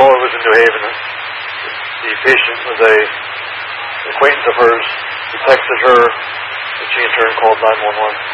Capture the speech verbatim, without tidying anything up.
caller was in New Haven. The patient was a acquaintance of hers. He texted her, and she in turn called nine one one.